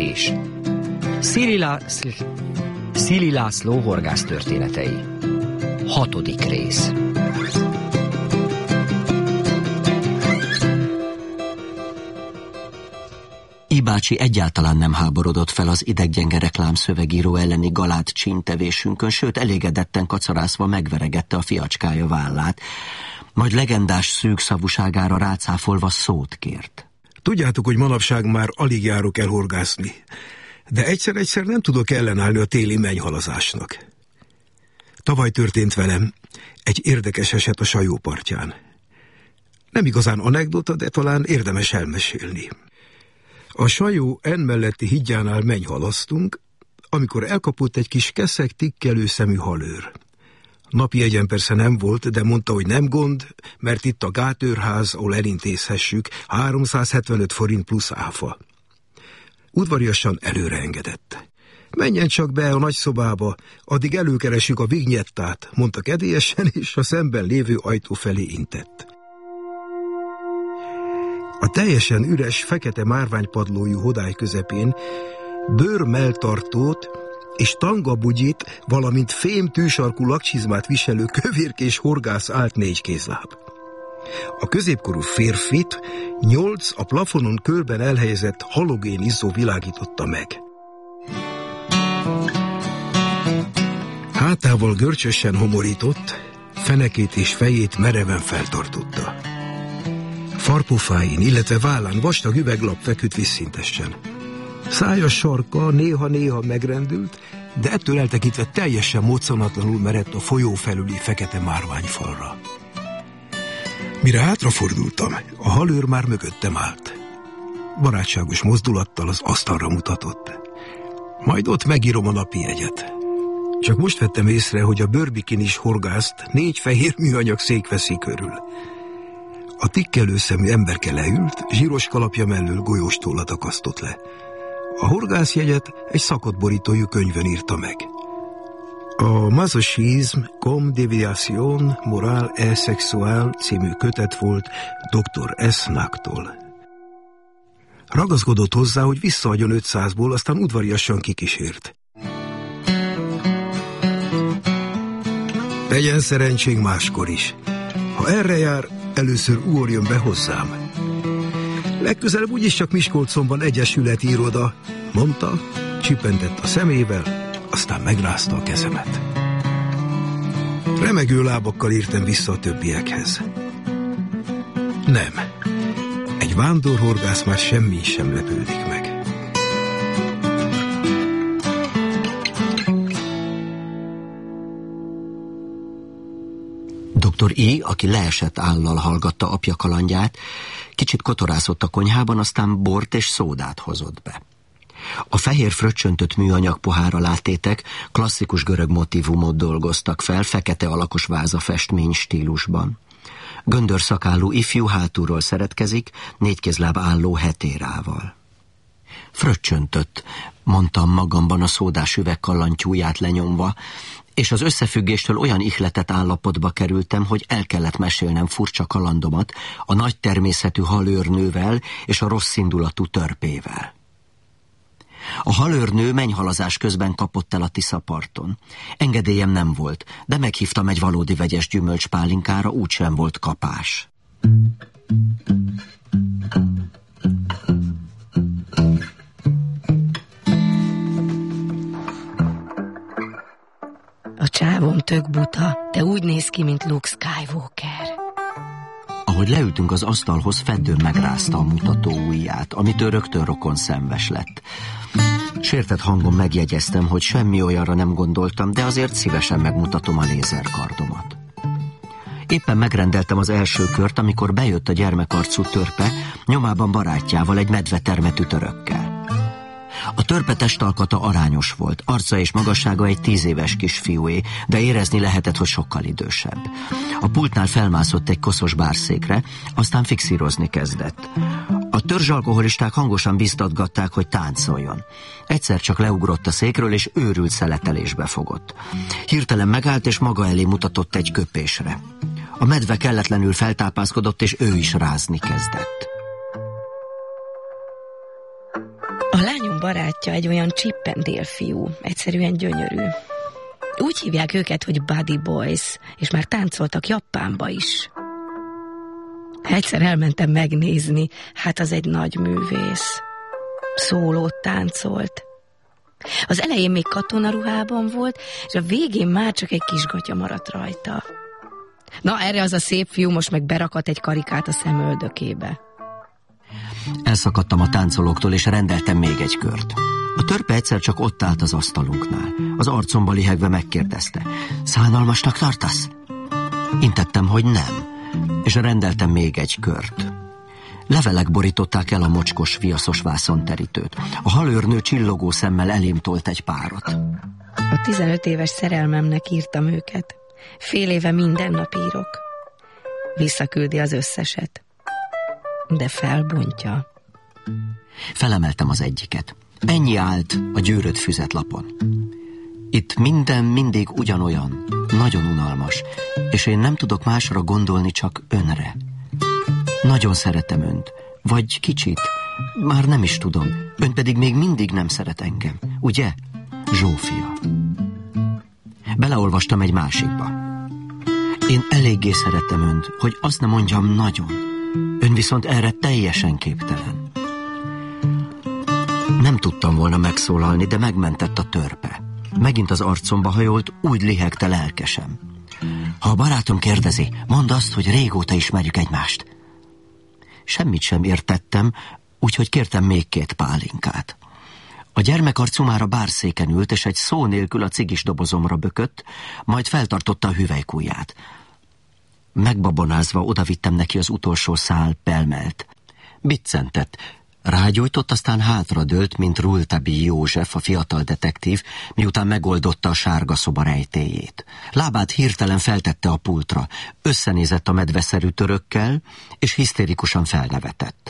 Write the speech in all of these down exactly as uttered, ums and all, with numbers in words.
Tűzfűtés. Szili, Lá... Szili László horgász történetei. Hatodik rész. I bácsi egyáltalán nem háborodott fel az ideggyenge reklámszövegíró elleni galát csíntevésünkön, sőt elégedetten kacarászva megveregette a fiacskája vállát, majd legendás szűk szavúságára rácáfolva szót kért. Tudjátok, hogy manapság már alig járok el horgászni, de egyszer-egyszer nem tudok ellenállni a téli mennyhalazásnak. Tavaly történt velem egy érdekes eset a Sajó partján. Nem igazán anekdota, de talán érdemes elmesélni. A Sajó en melletti hídjánál mennyhalasztunk, amikor elkapott egy kis keszeg tikkelő szemű halőr. Napi egyen persze nem volt, de mondta, hogy nem gond, mert itt a gátőrház, ahol elintézhessük, háromszázhetvenöt forint plusz áfa. Udvariasan előre engedett. Menjen csak be a nagyszobába, addig előkeressük a vignettát, mondta kedélyesen, és a szemben lévő ajtó felé intett. A teljesen üres, fekete márványpadlójú hodály közepén bőrmelltartót és tangabugyit, valamint fém tűsarkú lakcsizmát viselő kövérkés horgász állt négy kézláb. A középkorú férfit nyolc a plafonon körben elhelyezett halogén izzó világította meg. Hátával görcsösen homorított, fenekét és fejét mereven feltartotta. Farpofáin, illetve vállán vastag üveglap feküdt vízszintesen. Szája sarka néha-néha megrendült, de ettől eltekintve teljesen moccanatlanul merett a folyó felüli fekete márványfalra. Mire hátrafordultam, a halőr már mögöttem állt. Barátságos mozdulattal az asztalra mutatott. Majd ott megírom a napi jegyet. Csak most vettem észre, hogy a bőrbikinis horgászt négy fehér műanyag szék veszi körül. A tikkelő szemű emberke leült, zsíros kalapja mellől golyóstóllat akasztott le. A horgászjegyet egy szakott borítójú könyvön írta meg. A Masochisme comme déviation morale et sexuelle című kötet volt doktor S. Naktól. Ragaszkodott hozzá, hogy visszaadjon ötszázból, aztán udvariasan kikísért. Legyen szerencsénk máskor is. Ha erre jár, először ugorjon be hozzám. Legközelebb úgyis csak Miskolcomban egyesületi iroda, mondta, csipentett a szemével, aztán megrázta a kezemet. Remegő lábakkal értem vissza a többiekhez. Nem. Egy vándorhorgász már semmi sem lepődik meg. doktor I, aki leesett állal hallgatta apja kalandját, kicsit kotorászott a konyhában, aztán bort és szódát hozott be. A fehér fröccsöntött műanyag pohár alá tétek klasszikus görög motívumot dolgoztak fel, fekete alakos vázafestmény stílusban. Göndörszakállú ifjú hátulról szeretkezik, négykézláb álló hetérával. Fröccsöntött, mondtam magamban a szódás üveg kallantyúját lenyomva, és az összefüggéstől olyan ihletett állapotba kerültem, hogy el kellett mesélnem furcsa kalandomat a nagy természetű halőrnővel és a rosszindulatú törpével. A halőrnő mennyhalazás közben kapott el a Tiszaparton. Engedélyem nem volt, de meghívtam egy valódi vegyes gyümölcspálinkára, úgysem volt kapás. A csávom tök buta, de úgy néz ki, mint Luke Skywalker. Ahogy leültünk az asztalhoz, feddőn megrázta a mutató ujját, amitől rögtön rokon szenves lett. Sértett hangon megjegyeztem, hogy semmi olyanra nem gondoltam, de azért szívesen megmutatom a lézerkardomat. Éppen megrendeltem az első kört, amikor bejött a gyermekarcú törpe, nyomában barátjával, egy medvetermetű törökkel. A törpe testalkata arányos volt, arca és magassága egy tíz éves kisfiúé, de érezni lehetett, hogy sokkal idősebb. A pultnál felmászott egy koszos bárszékre, aztán fixírozni kezdett. A törzsalkoholisták hangosan biztatgatták, hogy táncoljon. Egyszer csak leugrott a székről, és őrült szeletelésbe fogott. Hirtelen megállt, és maga elé mutatott egy köpésre. A medve kelletlenül feltápászkodott, és ő is rázni kezdett. A lányom barátja egy olyan Chippendale fiú, egyszerűen gyönyörű. Úgy hívják őket, hogy Buddy Boys, és már táncoltak Japánba is. Egyszer elmentem megnézni, hát az egy nagy művész. Szólót táncolt. Az elején még katonaruhában volt, és a végén már csak egy kis gatya maradt rajta. Na, erre az a szép fiú most meg berakat egy karikát a szemöldökébe. Elszakadtam a táncolóktól, és rendeltem még egy kört. A törpe egyszer csak ott állt az asztalunknál. Az arcomba lihegve megkérdezte: szánalmasnak tartasz? Intettem, hogy nem, és rendeltem még egy kört. Levelek borították el a mocskos, viaszos vászonterítőt. A halőrnő csillogó szemmel elém tolt egy párat. A tizenöt éves szerelmemnek írtam őket. Fél éve minden nap írok. Visszaküldi az összeset. De felbontja. Felemeltem az egyiket. Ennyi állt a gyűrött füzetlapon. Itt minden mindig ugyanolyan, nagyon unalmas, és én nem tudok másra gondolni, csak önre. Nagyon szeretem önt, vagy kicsit, már nem is tudom, ön pedig még mindig nem szeret engem, ugye, Zsófia? Beleolvastam egy másikba. Én eléggé szeretem önt, hogy azt nem mondjam nagyon. Ön viszont erre teljesen képtelen. Nem tudtam volna megszólalni, de megmentett a törpe. Megint az arcomba hajolt, úgy lihegte lelkesem. Ha a barátom kérdezi, mondd azt, hogy régóta ismerjük egymást. Semmit sem értettem, úgyhogy kértem még két pálinkát. A gyermekarcumára bárszéken ült, és egy szó nélkül a cigis dobozomra bökött, majd feltartotta a hüvelykujját. Megbabonázva odavittem neki az utolsó szál pelmelt. Biccentett, rágyújtott, aztán hátradőlt, mint Rouletabille József, a fiatal detektív, miután megoldotta a sárga szoba rejtélyét. Lábát hirtelen feltette a pultra, összenézett a medveszerű törökkel, és hisztérikusan felnevetett.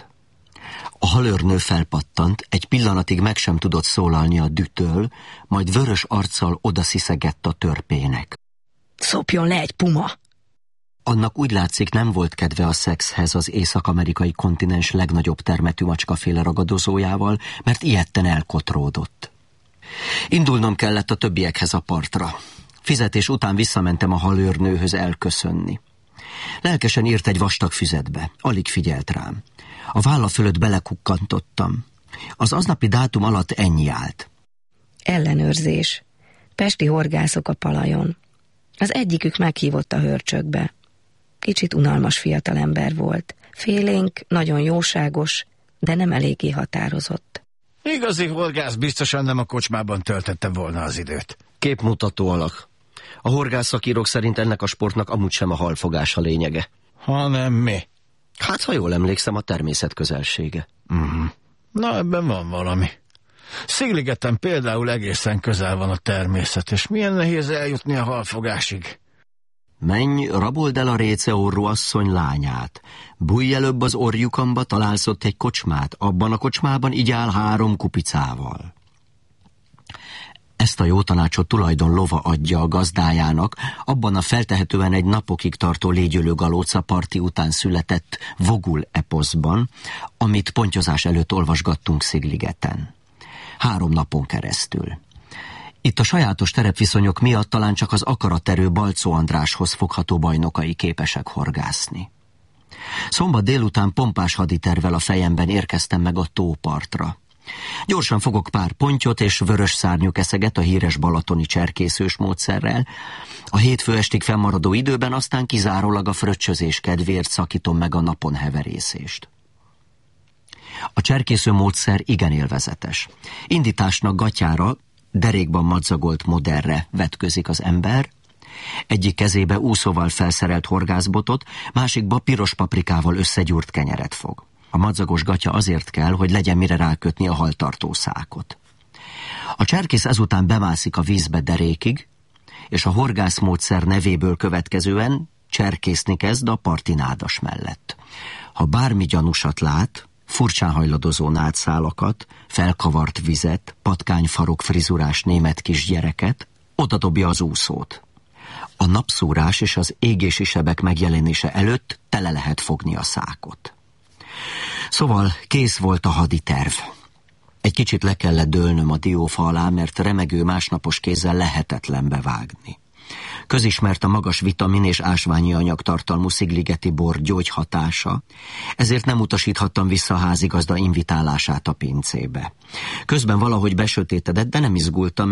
A halőrnő felpattant, egy pillanatig meg sem tudott szólalni a dühtől, majd vörös arccal odasziszegett a törpének. Szopjon le egy puma! Annak úgy látszik, nem volt kedve a szexhez az észak-amerikai kontinens legnagyobb termetű macskaféle ragadozójával, mert ijedten elkotródott. Indulnom kellett a többiekhez a partra. Fizetés után visszamentem a halőrnőhöz elköszönni. Lelkesen írt egy vastag füzetbe, alig figyelt rám. A válla fölött belekukkantottam. Az aznapi dátum alatt ennyi állt. Ellenőrzés. Pesti horgászok a Palajon. Az egyikük meghívott a hörcsökbe. Kicsit unalmas fiatalember volt. Félénk, nagyon jóságos, de nem eléggé határozott. Igazi horgász biztosan nem a kocsmában töltette volna az időt. Képmutató alak. A horgászszakírók szerint ennek a sportnak amúgy sem a halfogás a lényege. Hanem mi? Hát, ha jól emlékszem, a természet közelsége. Uh-huh. Na, ebben van valami. Szigligeten például egészen közel van a természet, és milyen nehéz eljutni a halfogásig. Menj, rabold el a réceorrú asszony lányát. Bújj előbb az orjukamba, találsz ott egy kocsmát, abban a kocsmában igyál három kupicával. Ezt a jó tanácsot tulajdon lova adja a gazdájának, abban a feltehetően egy napokig tartó légyölő galóca parti után született Vogul eposzban, amit pontyozás előtt olvasgattunk Szigligeten. Három napon keresztül. Itt a sajátos terepviszonyok miatt talán csak az akaraterő Balczó Andráshoz fogható bajnokai képesek horgászni. Szombat délután pompás haditervvel a fejemben érkeztem meg a tópartra. Gyorsan fogok pár pontyot és vörös szárnyú keszeget a híres balatoni cserkészős módszerrel. A hétfő estig fennmaradó időben aztán kizárólag a fröccsözés kedvéért szakítom meg a napon heverészést. A cserkésző módszer igen élvezetes. Indításnak gatyára, derékban madzagolt modellre vetközik az ember, egyik kezébe úszóval felszerelt horgászbotot, másikba piros paprikával összegyúrt kenyeret fog. A madzagos gatya azért kell, hogy legyen mire rákötni a haltartó szákot. A cserkész ezután bemászik a vízbe derékig, és a horgászmódszer nevéből következően cserkészni kezd a parti nádas mellett. Ha bármi gyanúsat lát, furcsán hajladozó nádszálakat, felkavart vizet, patkányfarok frizurás német kisgyereket, odadobja az úszót. A napszúrás és az égési sebek megjelenése előtt tele lehet fogni a szákot. Szóval kész volt a haditerv. Egy kicsit le kellett dőlnöm a diófa alá, mert remegő másnapos kézzel lehetetlen bevágni. Közismert a magas vitamin és ásványi anyagtartalmú szigligeti bor gyógyhatása, ezért nem utasíthattam vissza a házigazda invitálását a pincébe. Közben valahogy besötétedett, de nem izgultam,